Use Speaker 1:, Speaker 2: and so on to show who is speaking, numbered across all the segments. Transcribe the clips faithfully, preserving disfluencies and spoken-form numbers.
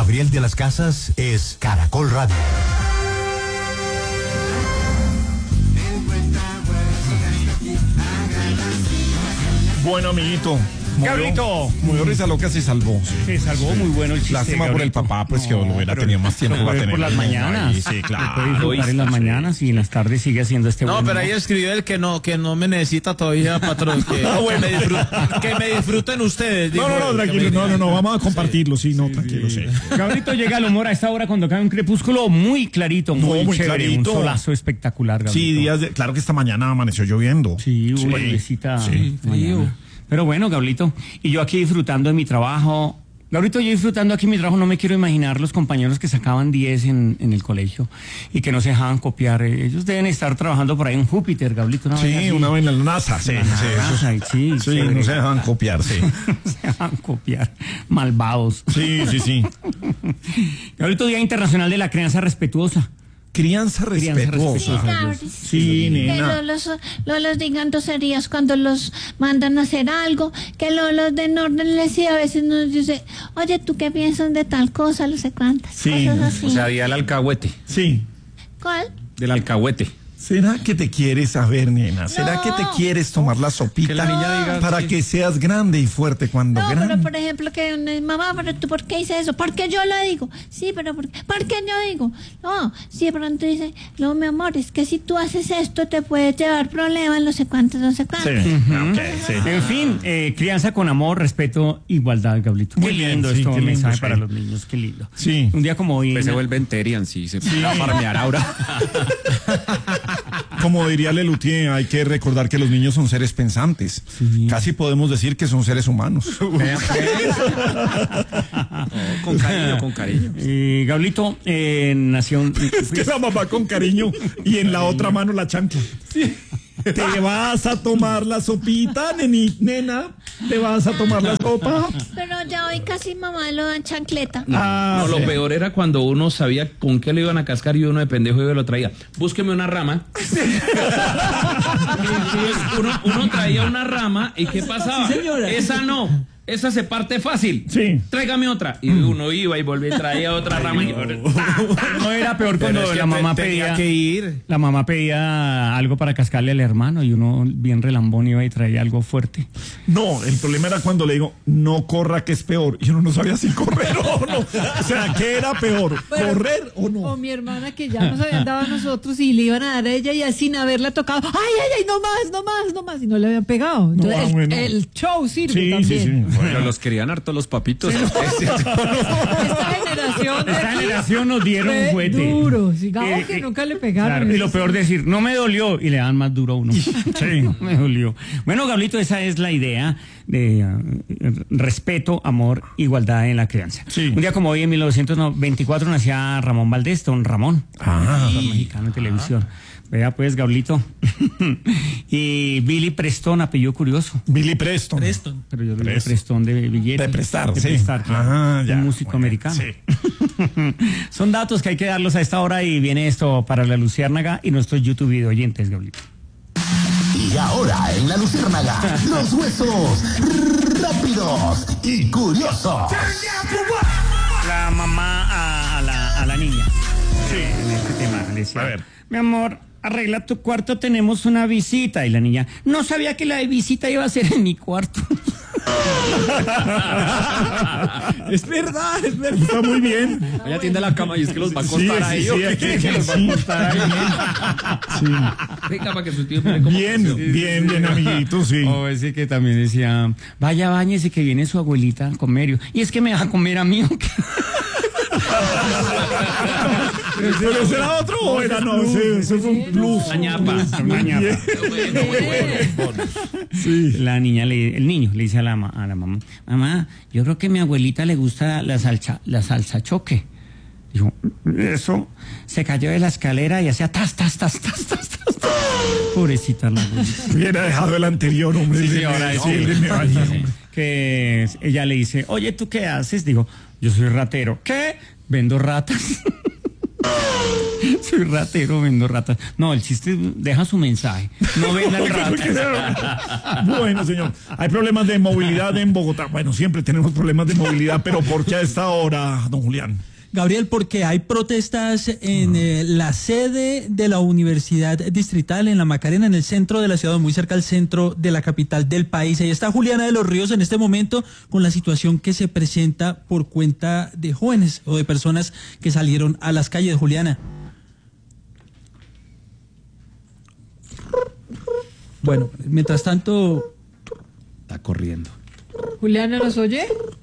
Speaker 1: Gabriel de las Casas es Caracol Radio.
Speaker 2: Bueno, amiguito.
Speaker 3: Gabrielito.
Speaker 2: Murió risa loca, se salvó. Sí.
Speaker 3: Se salvó, sí. Muy bueno el chiste.
Speaker 2: Lástima por el papá, pues no, que lo hubiera tenido más tiempo para tener.
Speaker 3: Por las mañanas.
Speaker 2: Ahí, sí, claro.
Speaker 3: Puede disfrutar en las mañanas y en las tardes sigue haciendo este.
Speaker 4: No,
Speaker 3: buen
Speaker 4: pero
Speaker 3: humor.
Speaker 4: ahí escribió el que no, que no me necesita todavía, patrón. Que, ah, bueno. que, me, disfruten, que me disfruten ustedes.
Speaker 2: No, no, no, tranquilo. No, no, no, vamos a compartirlo, sí, sí no, sí, tranquilo, sí. sí.
Speaker 3: Gabrielito llega al humor a esta hora cuando cae un crepúsculo muy clarito, muy, no, muy chévere, clarito. Un solazo espectacular, Gabrielito.
Speaker 2: Sí, días de, claro que esta mañana amaneció lloviendo.
Speaker 3: Sí, hubo una lluviecita. Sí, frío. Pero bueno, Gabrielito, y yo aquí disfrutando de mi trabajo. Gabrielito, yo disfrutando aquí mi trabajo, no me quiero imaginar los compañeros que sacaban diez en, en el colegio y que no se dejaban copiar. Ellos deben estar trabajando por ahí en Júpiter, Gabrielito. Una
Speaker 2: sí,
Speaker 3: vez
Speaker 2: una vez en la NASA, sí.
Speaker 3: La
Speaker 2: sí,
Speaker 3: NASA,
Speaker 2: eso,
Speaker 3: sí,
Speaker 2: sí, sí no se dejaban copiar, sí.
Speaker 3: No se dejaban copiar, malvados.
Speaker 2: Sí, sí, sí.
Speaker 3: Gabrielito, Día Internacional de la Crianza Respetuosa.
Speaker 2: Crianza respetuosa.
Speaker 5: Sí,
Speaker 2: sí, nena.
Speaker 5: Que los, los, los digan groserías cuando los mandan a hacer algo, que los, los de orden les sí, a veces nos dice, oye, ¿tú qué piensas de tal cosa? No sé cuántas
Speaker 2: sí.
Speaker 5: cosas así.
Speaker 4: O sea, había el alcahuete.
Speaker 2: Sí.
Speaker 5: ¿Cuál?
Speaker 4: Del alcahuete.
Speaker 2: ¿Será que te quieres saber, nena? ¿Será
Speaker 5: no.
Speaker 2: que te quieres tomar la sopita
Speaker 4: que la niña diga,
Speaker 2: para
Speaker 4: sí.
Speaker 2: que seas grande y fuerte cuando
Speaker 5: no,
Speaker 2: grande?
Speaker 5: No, pero por ejemplo, que mamá, pero tú, ¿por qué hice eso? Porque yo lo digo. Sí, pero ¿por qué? ¿Por qué yo digo? No, si de pronto dice, no, mi amor, es que si tú haces esto te puedes llevar problemas, no sé cuántos, no sé cuántos.
Speaker 2: Sí, uh-huh. okay, sí.
Speaker 3: En fin, eh, crianza con amor, respeto, igualdad, Gabrielito. Qué lindo
Speaker 2: sí,
Speaker 3: esto,
Speaker 2: qué lindo,
Speaker 3: mensaje
Speaker 2: sí.
Speaker 3: para los niños, qué lindo.
Speaker 2: Sí.
Speaker 3: Un día como hoy.
Speaker 4: Pues
Speaker 3: na...
Speaker 4: se vuelven terian, sí, se sí. va a farmear ahora.
Speaker 2: Como diría Lelutier, hay que recordar que los niños son seres pensantes. Sí. Casi podemos decir que son seres humanos.
Speaker 4: oh, con cariño, con cariño.
Speaker 3: Eh, Gabrielito eh, nació... Un...
Speaker 2: Es que la mamá con cariño y en la otra mano la chancla. Sí. Te vas a tomar la sopita, neni, nena. Te vas a tomar la sopa.
Speaker 5: Pero ya hoy casi mamá lo dan chancleta.
Speaker 4: No, ah, no sí. Lo peor era cuando uno sabía con qué le iban a cascar y uno de pendejo y lo traía. Búsqueme una rama. Sí. uno, uno traía una rama y ¿qué pasaba? Sí, esa no. Esa se parte fácil.
Speaker 2: Sí.
Speaker 4: Tráigame otra. Y uno iba y volvía y traía otra rama.
Speaker 3: No, y... no era peor cuando es que la mamá pedía
Speaker 4: que ir.
Speaker 3: La mamá pedía algo para cascarle al hermano y uno bien relambón iba y traía algo fuerte.
Speaker 2: No, el problema era cuando le digo, no corra que es peor. Y uno no sabía si correr o no. O sea, ¿qué era peor? Bueno, ¿correr o no?
Speaker 6: O mi hermana que ya nos habían dado a nosotros y le iban a dar a ella y así sin haberla tocado. ¡Ay, ay, ay! No más, no más, no más. Y no le habían pegado. Entonces, no, ah, bueno. el, el show sirve
Speaker 2: sí,
Speaker 6: también.
Speaker 2: Sí, sí.
Speaker 4: Bueno, los querían harto los papitos. Sí, no.
Speaker 6: Esta generación,
Speaker 3: Esta generación nos dieron un juguete.
Speaker 6: Duro, digamos eh, que eh, nunca le pegaron.
Speaker 3: Claro, y lo peor de decir, no me dolió, y le dan más duro a uno. Sí, no me dolió. Bueno, Gabrielito, esa es la idea de uh, respeto, amor, igualdad en la crianza.
Speaker 2: Sí.
Speaker 3: Un día como hoy, en mil novecientos veinticuatro, nacía Ramón Valdés, don Ramón,
Speaker 2: ah,
Speaker 3: actor mexicano de televisión. Ah. Vea pues, Gabrielito. Y Billy Preston, apellido curioso.
Speaker 2: Billy Preston.
Speaker 3: Preston. Pero yo digo Preston de billete.
Speaker 2: De prestar,
Speaker 3: de
Speaker 2: sí.
Speaker 3: prestar, claro.
Speaker 2: Ajá, ya.
Speaker 3: Un músico americano. Sí. Son datos que hay que darlos a esta hora y viene esto para la Luciérnaga y nuestros YouTube video oyentes, Gabrielito.
Speaker 1: Y ahora en la Luciérnaga, los huesos rápidos y curiosos.
Speaker 3: La mamá a, a, la, a la niña. Sí. En este tema le decía, a ver, mi amor, arregla tu cuarto, tenemos una visita. Y la niña, no sabía que la visita iba a ser en mi cuarto.
Speaker 2: Es verdad, es verdad. Está muy bien.
Speaker 4: Ella tiende la cama y es que los va a acostar
Speaker 2: sí,
Speaker 4: ahí.
Speaker 2: Sí, sí,
Speaker 4: ¿o
Speaker 2: que, que los va a acostar ahí. Sí.
Speaker 4: Rica para que su tío tiene como
Speaker 2: bien, bien, bien, bien, amiguito, sí.
Speaker 3: O ese que también decía, vaya, báñese que viene su abuelita con Merio. Y es que me va a comer a mí.
Speaker 2: ¿Pero ese era otro o era no? Ese, ese fue un plus.
Speaker 4: Una ñapa.
Speaker 3: Una ñapa.
Speaker 4: Bueno, bueno.
Speaker 2: Sí.
Speaker 3: La niña, le, el niño le dice a la, a la mamá, mamá, yo creo que a mi abuelita le gusta la salsa, la salsa choque. Dijo, eso, se cayó de la escalera y hacía tas, tas, tas, tas, tas, tas. Pobrecita la abuelita.
Speaker 2: Hubiera dejado el anterior, hombre.
Speaker 3: Sí, sí, ahora sí,
Speaker 2: sí, me baña, hombre.
Speaker 3: Que ella le dice, oye, ¿tú qué haces? Digo, yo soy ratero. ¿Qué? Vendo ratas. Soy ratero, vendo ratas. No, el chiste deja su mensaje. No vendan ratas.
Speaker 2: Bueno, señor, hay problemas de movilidad en Bogotá. Bueno, siempre tenemos problemas de movilidad, pero ¿por qué a esta hora, don Julián?
Speaker 7: Gabriel, porque hay protestas en eh, la sede de la Universidad Distrital en La Macarena, en el centro de la ciudad, muy cerca al centro de la capital del país. Ahí está Juliana de los Ríos en este momento con la situación que se presenta por cuenta de jóvenes o de personas que salieron a las calles. Juliana. Bueno, mientras tanto...
Speaker 4: Está corriendo.
Speaker 6: Juliana, ¿nos oye?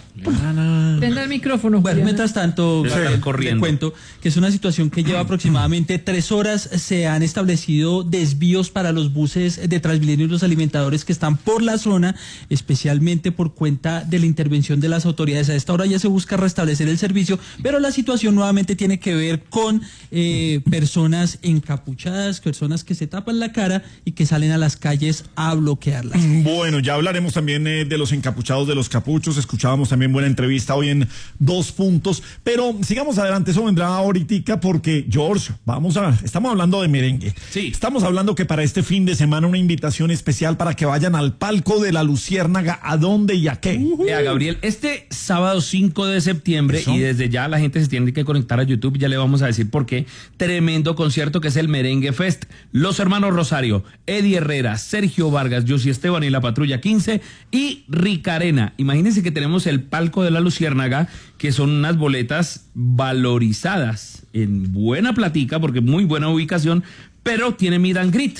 Speaker 6: Prenda el micrófono.
Speaker 7: Bueno,
Speaker 6: Juliana.
Speaker 7: mientras tanto,
Speaker 4: Sí,
Speaker 7: le cuento que es una situación que lleva aproximadamente tres horas. Se han establecido desvíos para los buses de Transmilenio y los alimentadores que están por la zona, especialmente por cuenta de la intervención de las autoridades. A esta hora ya se busca restablecer el servicio, pero la situación nuevamente tiene que ver con eh, personas encapuchadas, personas que se tapan la cara y que salen a las calles a bloquearlas.
Speaker 2: Bueno, ya hablaremos también eh, de los encapuchados, de los capuchos. Escuchábamos también buena entrevista hoy en Dos Puntos, pero sigamos adelante, eso vendrá ahorita porque, George, vamos a, estamos hablando de merengue.
Speaker 4: Sí.
Speaker 2: Estamos hablando que para este fin de semana una invitación especial para que vayan al palco de la Luciérnaga. ¿A dónde y a qué?
Speaker 4: Uh-huh. Vea, Gabriel, este sábado cinco de septiembre,
Speaker 2: ¿Eso?
Speaker 4: y desde ya la gente se tiene que conectar a YouTube, ya le vamos a decir por qué, tremendo concierto que es el Merengue Fest. Los hermanos Rosario, Eddie Herrera, Sergio Vargas, Josie Esteban y la Patrulla quince y Ricarena. Imagínense que tenemos el palco de la Luciérnaga, que son unas boletas valorizadas en buena platica, porque muy buena ubicación, pero tiene meet and greet.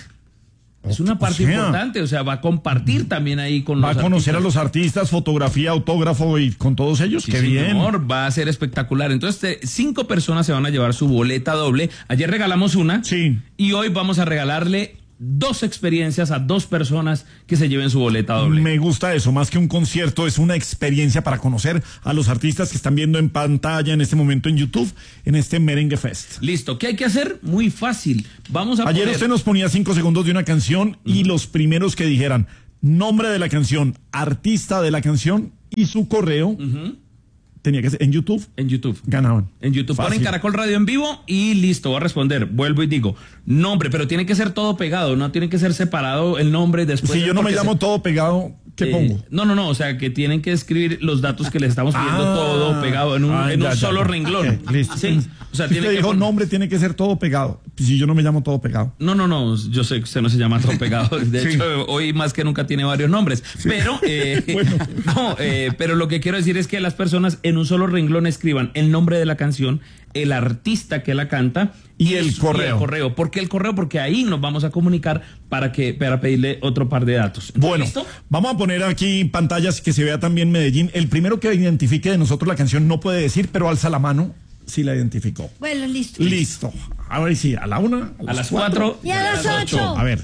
Speaker 4: Es una parte
Speaker 2: o sea,
Speaker 4: importante, o sea, va a compartir también ahí con
Speaker 2: Va
Speaker 4: los
Speaker 2: a conocer
Speaker 4: artistas.
Speaker 2: a los artistas, fotografía, autógrafo y con todos ellos.
Speaker 4: Sí,
Speaker 2: ¡Qué bien!
Speaker 4: señor, va a ser espectacular. Entonces, eh, cinco personas se van a llevar su boleta doble. Ayer regalamos una.
Speaker 2: Sí.
Speaker 4: Y hoy vamos a regalarle dos experiencias a dos personas que se lleven su boleta doble.
Speaker 2: Me gusta eso, más que un concierto, es una experiencia para conocer a los artistas que están viendo en pantalla en este momento en YouTube, en este Merengue Fest.
Speaker 4: Listo, ¿qué hay que hacer? Muy fácil. Vamos a
Speaker 2: Ayer
Speaker 4: poner...
Speaker 2: usted nos ponía cinco segundos de una canción y los primeros que dijeran nombre de la canción, artista de la canción y su correo,
Speaker 4: Ujú.
Speaker 2: tenía que ser en YouTube,
Speaker 4: En YouTube.
Speaker 2: ganaban.
Speaker 4: En YouTube
Speaker 2: Fácil.
Speaker 4: ponen Caracol Radio en vivo y listo, va a responder. Vuelvo y digo, nombre, pero tiene que ser todo pegado, no tiene que ser separado el nombre después.
Speaker 2: Si yo no me
Speaker 4: porque
Speaker 2: llamo
Speaker 4: se-
Speaker 2: todo pegado, ¿qué
Speaker 4: Eh,
Speaker 2: pongo?
Speaker 4: No, no, no, o sea, que tienen que escribir los datos que les estamos pidiendo
Speaker 2: Ah.
Speaker 4: todo pegado en un,
Speaker 2: Ah,
Speaker 4: en
Speaker 2: ya,
Speaker 4: un
Speaker 2: ya,
Speaker 4: solo
Speaker 2: ya.
Speaker 4: renglón.
Speaker 2: Ok, listo.
Speaker 4: Sí, o sea,
Speaker 2: Si
Speaker 4: tiene
Speaker 2: usted
Speaker 4: que
Speaker 2: dijo
Speaker 4: pon-
Speaker 2: nombre, tiene que ser todo pegado. Si yo no me llamo todo pegado.
Speaker 4: No, no, no, yo sé que usted no se llama todo pegado. De
Speaker 2: Sí.
Speaker 4: hecho, hoy más que nunca tiene varios nombres. Pero, eh,
Speaker 2: Bueno.
Speaker 4: no, eh, pero lo que quiero decir es que las personas en un solo renglón escriban el nombre de la canción, el artista que la canta
Speaker 2: Y el
Speaker 4: su-
Speaker 2: correo.
Speaker 4: el correo. ¿Por qué el correo? Porque ahí nos vamos a comunicar para que para pedirle otro par de datos.
Speaker 2: Bueno,
Speaker 4: ¿Listo?
Speaker 2: vamos a poner aquí pantallas que se vea también Medellín. El primero que identifique de nosotros la canción no puede decir, pero alza la mano si la identificó.
Speaker 5: Bueno, listo.
Speaker 2: Listo. A ver si a la una,
Speaker 4: A las cuatro
Speaker 5: Y a las ocho.
Speaker 2: A ver.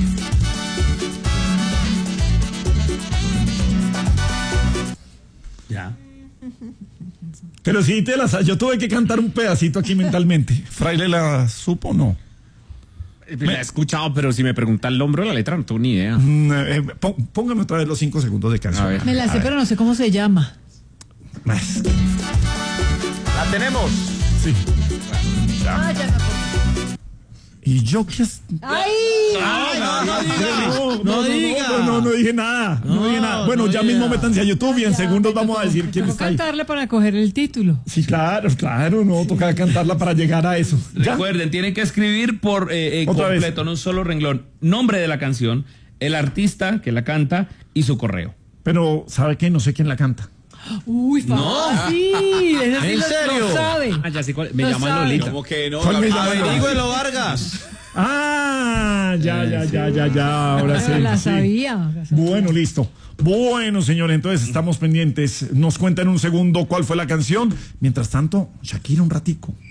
Speaker 4: Ya.
Speaker 2: Pero sí te las. Yo tuve que cantar un pedacito aquí mentalmente. ¿Fraile la supo o no?
Speaker 8: La he escuchado, pero si me pregunta el nombre o la letra, no tengo ni idea.
Speaker 2: Mm, eh, pó- póngame otra vez los cinco segundos de canción.
Speaker 8: A ver.
Speaker 6: Me la sé,
Speaker 2: A ver.
Speaker 6: pero no sé cómo se llama.
Speaker 2: Más.
Speaker 1: La tenemos.
Speaker 2: Sí.
Speaker 6: Ah, ya me acordé.
Speaker 2: Y yo qué. es-
Speaker 6: ¡Ay!
Speaker 2: No, no, no,
Speaker 7: diga.
Speaker 2: no, no, no dije nada. No, dije nada. Bueno,
Speaker 7: no
Speaker 2: ya
Speaker 7: diga.
Speaker 2: mismo métanse a YouTube y en
Speaker 6: Ya,
Speaker 2: segundos
Speaker 6: me
Speaker 2: vamos a
Speaker 6: tocó-
Speaker 2: decir
Speaker 6: me
Speaker 2: quién
Speaker 6: tocó
Speaker 2: está ahí.
Speaker 6: cantarle para coger el título.
Speaker 2: Sí, claro, claro, no toca cantarla para llegar a eso. ¿Ya?
Speaker 4: Recuerden, tienen que escribir por eh, eh,
Speaker 2: Otra vez.
Speaker 4: completo, en un solo renglón, nombre de la canción, el artista que la canta y su correo.
Speaker 2: Pero, ¿sabe qué? No sé quién la canta.
Speaker 6: Uy, fácil. Ese sí
Speaker 7: ¿En
Speaker 6: lo-
Speaker 7: serio?
Speaker 6: Lo sabe.
Speaker 8: Ah, ya sé cuál. Me
Speaker 6: Lo
Speaker 8: llaman
Speaker 6: sabe.
Speaker 8: Lolita.
Speaker 1: ¿Cómo que no?
Speaker 2: ¿Cuál me llama?
Speaker 1: Averígüelo, Vargas.
Speaker 2: Ah, ya, ya, ya, ya, ya. Ahora sí.
Speaker 6: Pero la
Speaker 2: sí.
Speaker 6: sabía. la sabía.
Speaker 2: Bueno, listo. Bueno, señores, entonces estamos pendientes. Nos cuenta en un segundo cuál fue la canción. Mientras tanto, Shakira un ratico.